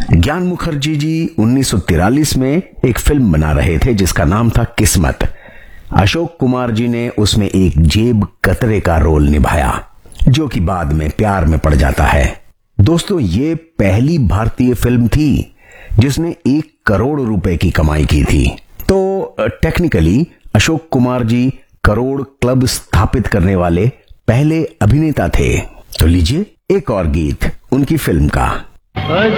ज्ञान मुखर्जी जी 1943 में एक फिल्म बना रहे थे जिसका नाम था किस्मत। अशोक कुमार जी ने उसमें एक जेब कतरे का रोल निभाया जो कि बाद में प्यार में पड़ जाता है। दोस्तों, ये पहली भारतीय फिल्म थी जिसने 1 करोड़ रुपए की कमाई की थी। तो टेक्निकली अशोक कुमार जी करोड़ क्लब स्थापित करने वाले पहले अभिनेता थे। तो लीजिए एक और गीत उनकी फिल्म का।